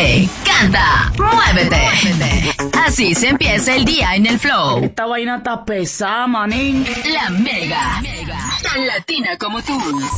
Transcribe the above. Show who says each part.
Speaker 1: ríe, canta, muévete. Así se empieza el día en el flow.
Speaker 2: Esta vaina está pesada, manín.
Speaker 1: La Mega, tan latina como tú.